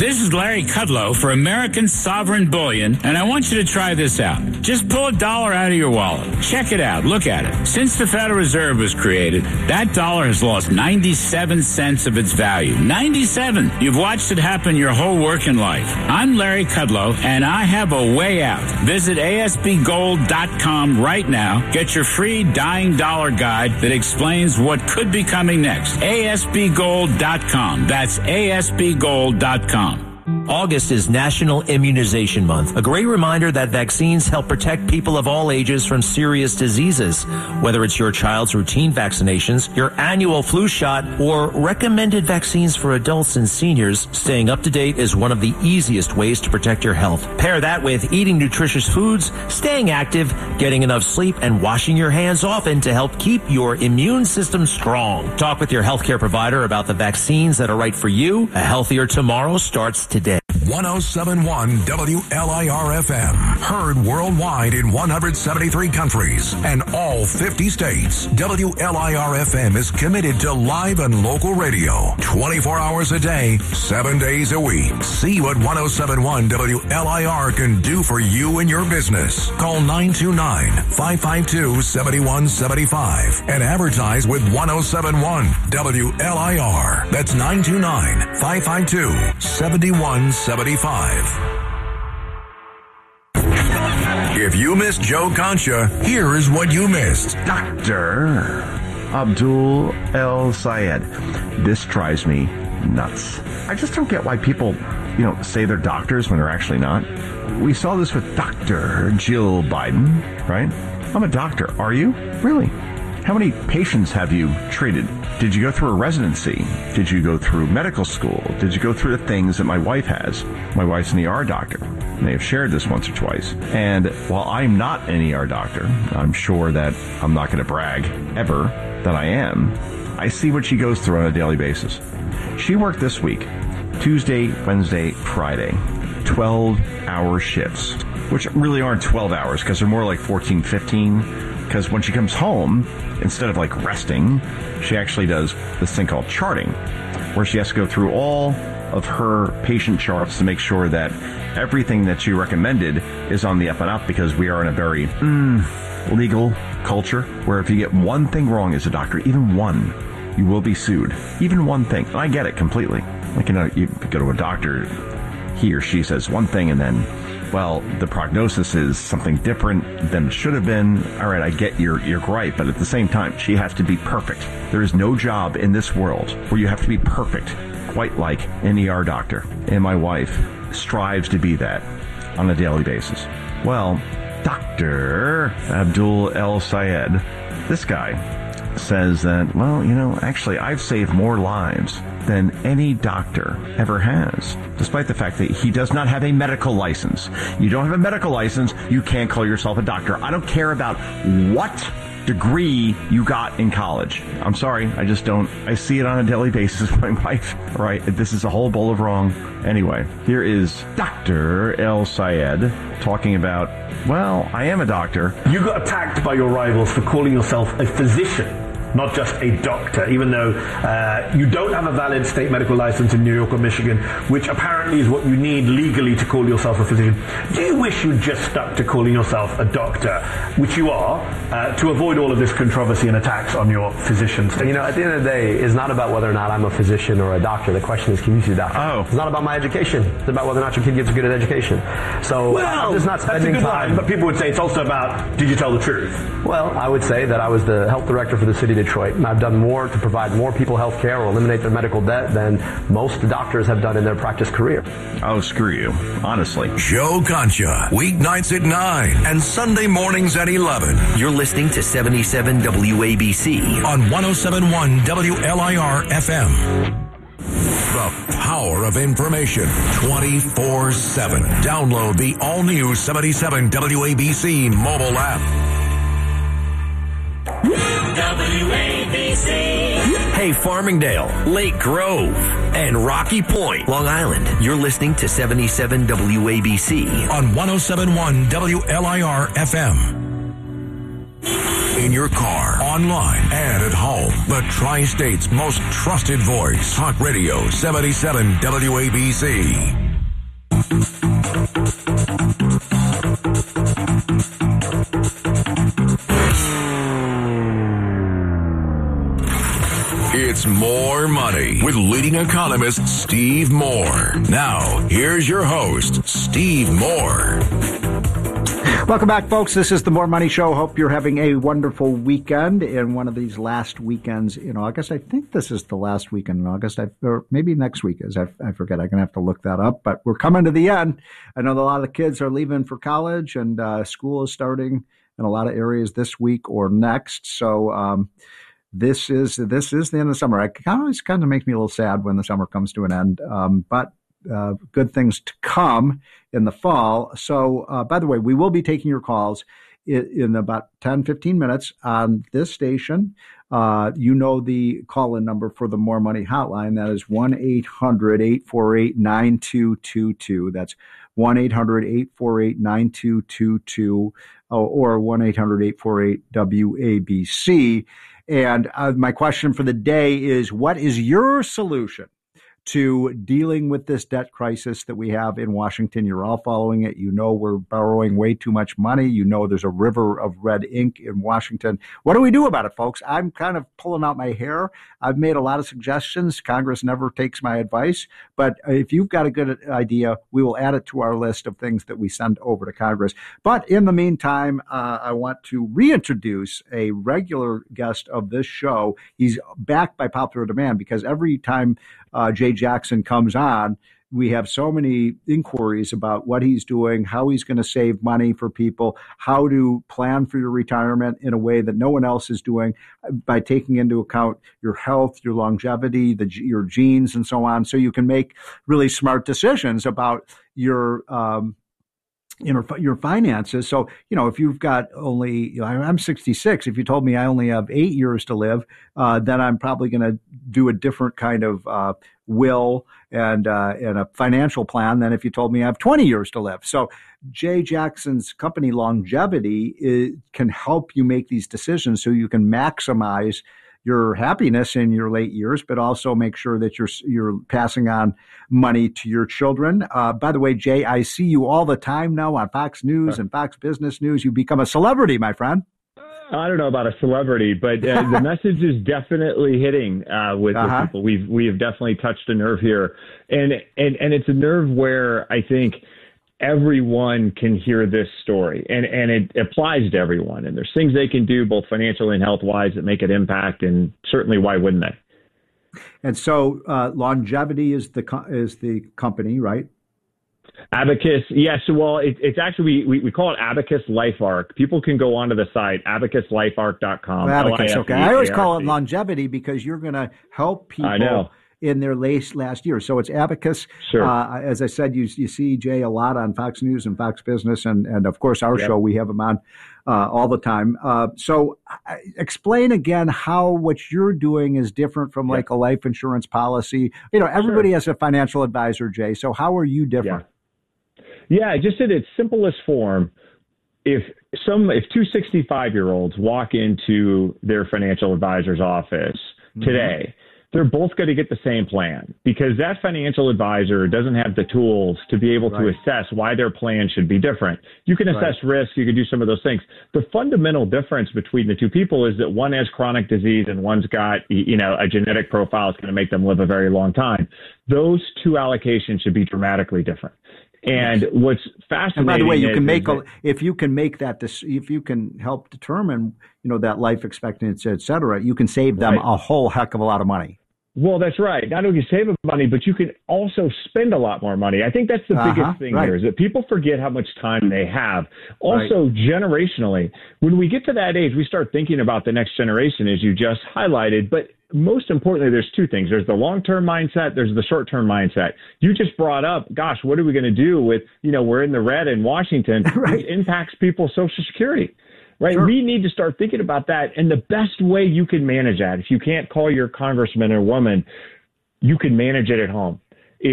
This is Larry Kudlow for American Sovereign Bullion, and I want you to try this out. Just pull $1 out of your wallet. Check it out. Look at it. Since the Federal Reserve was created, that dollar has lost 97 cents of its value. 97! You've watched it happen your whole working life. I'm Larry Kudlow, and I have a way out. Visit ASBGold.com right now. Get your free Dying Dollar Guide that explains what could be coming next. ASBGold.com. That's ASBGold.com. August is National Immunization Month, a great reminder that vaccines help protect people of all ages from serious diseases. Whether it's your child's routine vaccinations, your annual flu shot, or recommended vaccines for adults and seniors, staying up to date is one of the easiest ways to protect your health. Pair that with eating nutritious foods, staying active, getting enough sleep, and washing your hands often to help keep your immune system strong. Talk with your healthcare provider about the vaccines that are right for you. A healthier tomorrow starts today. 1071 WLIR-FM. Heard worldwide in 173 countries and all 50 states. WLIR-FM is committed to live and local radio 24 hours a day, 7 days a week. See what 1071 WLIR can do for you and your business. Call 929-552-7175 and advertise with 1071 WLIR. That's 929-552-7175. If you missed Joe Concha, here is what you missed. Dr. Abdul El Sayed. This drives me nuts. I just don't get why people, say they're doctors when they're actually not. We saw this with Dr. Jill Biden, right? I'm a doctor. Are you? Really? How many patients have you treated? Did you go through a residency? Did you go through medical school? Did you go through the things that my wife has? My wife's an ER doctor. They have shared this once or twice. And while I'm not an ER doctor, I'm sure that I'm not going to brag ever that I am. I see what she goes through on a daily basis. She worked this week, Tuesday, Wednesday, Friday, 12-hour shifts, which really aren't 12 hours because they're more like 14, 15. Because when she comes home, instead of resting, she actually does this thing called charting, where she has to go through all of her patient charts to make sure that everything that she recommended is on the up and up, because we are in a very legal culture where if you get one thing wrong as a doctor, even one, you will be sued. Even one thing. And I get it completely. You go to a doctor, he or she says one thing and then, well, the prognosis is something different than it should have been. All right, I get your gripe, but at the same time, she has to be perfect. There is no job in this world where you have to be perfect, quite like an ER doctor. And my wife strives to be that on a daily basis. Well, Dr. Abdul El Sayed, this guy says that, actually, I've saved more lives than any doctor ever has, despite the fact that he does not have a medical license. You don't have a medical license, you can't call yourself a doctor. I don't care about what degree you got in college. I'm sorry, I just don't. I see it on a daily basis with my wife. All right, this is a whole bowl of wrong. Anyway, here is Dr. El Sayed talking about, I am a doctor. You got attacked by your rivals for calling yourself a physician, not just a doctor, even though you don't have a valid state medical license in New York or Michigan, which apparently is what you need legally to call yourself a physician. Do you wish you'd just stuck to calling yourself a doctor, which you are, to avoid all of this controversy and attacks on your physician status? At the end of the day, it's not about whether or not I'm a physician or a doctor. The question is, can you see a doctor? Oh. It's not about my education. It's about whether or not your kid gets a good education. So I'm just not spending time. But people would say it's also about, did you tell the truth? Well, I would say that I was the health director for the city of Detroit, and I've done more to provide more people health care or eliminate their medical debt than most doctors have done in their practice career. Oh, screw you. Honestly. Joe Concha, weeknights at 9 and Sunday mornings at 11. You're listening to 77 WABC on 1071 WLIR-FM. The power of information 24/7. Download the all-new 77 WABC mobile app. WABC. Hey, Farmingdale, Lake Grove, and Rocky Point, Long Island. You're listening to 77 WABC on 1071 WLIR-FM. In your car, online, and at home. The Tri-State's most trusted voice. Talk Radio 77 WABC. It's More Money with leading economist Steve Moore. Now, here's your host, Steve Moore. Welcome back, folks. This is the More Money Show. Hope you're having a wonderful weekend in one of these last weekends in August. I think this is the last weekend in August, or maybe next week is. I forget. I'm going to have to look that up. But we're coming to the end. I know that a lot of the kids are leaving for college, and school is starting in a lot of areas this week or next. So this is the end of summer. It always kind of makes me a little sad when the summer comes to an end. But good things to come in the fall. So, by the way, we will be taking your calls in about 10, 15 minutes on this station. You know the call-in number for the More Money hotline. That is 1-800-848-9222. That's 1-800-848-9222 or 1-800-848-WABC. And my question for the day is, what is your solution to dealing with this debt crisis that we have in Washington? You're all following it. You know we're borrowing way too much money. You know there's a river of red ink in Washington. What do we do about it, folks? I'm kind of pulling out my hair. I've made a lot of suggestions. Congress never takes my advice. But if you've got a good idea, we will add it to our list of things that we send over to Congress. But in the meantime, I want to reintroduce a regular guest of this show. He's back by popular demand because every time Jay Jackson comes on, we have so many inquiries about what he's doing, how he's going to save money for people, how to plan for your retirement in a way that no one else is doing by taking into account your health, your longevity, your genes, and so on, so you can make really smart decisions about your finances. So, if you've got only, I'm 66. If you told me I only have 8 years to live, then I'm probably going to do a different kind of will and a financial plan than if you told me I have 20 years to live. So Jay Jackson's company Longevity can help you make these decisions so you can maximize your happiness in your late years, but also make sure that you're passing on money to your children. By the way, Jay, I see you all the time now on Fox News and Fox Business News. You've become a celebrity, my friend. I don't know about a celebrity, but the message is definitely hitting with people. We have definitely touched a nerve here, and it's a nerve where I think everyone can hear this story, and it applies to everyone. And there's things they can do, both financially and health-wise, that make an impact. And certainly, why wouldn't they? And so, Longevity is the company, right? Abacus, yes. Well, it's actually, we call it Abacus Life Arc. People can go onto the site, abacusLifeArc.com. Abacus, okay. I always call it Longevity because you're going to help people in their last year. So it's Abacus. Sure. As I said, you see Jay a lot on Fox News and Fox Business, and of course our show, we have him on all the time. So explain again how what you're doing is different from like a life insurance policy. Everybody has a financial advisor, Jay. So how are you different? Yeah, just in its simplest form, if two 65-year-olds walk into their financial advisor's office today, they're both going to get the same plan because that financial advisor doesn't have the tools to be able to assess why their plan should be different. You can assess risk. You can do some of those things. The fundamental difference between the two people is that one has chronic disease and one's got, a genetic profile that's going to make them live a very long time. Those two allocations should be dramatically different. And what's fascinating, and by the way, if you can help determine, that life expectancy, et cetera, you can save them a whole heck of a lot of money. Well, that's right. Not only save money, but you can also spend a lot more money. I think that's the biggest thing here is that people forget how much time they have. Also, generationally, when we get to that age, we start thinking about the next generation, as you just highlighted. But most importantly, there's two things. There's the long-term mindset. There's the short-term mindset. You just brought up, gosh, what are we going to do with, we're in the red in Washington. It impacts people's Social Security. Right. Sure. We need to start thinking about that. And the best way you can manage that, if you can't call your congressman or woman, you can manage it at home.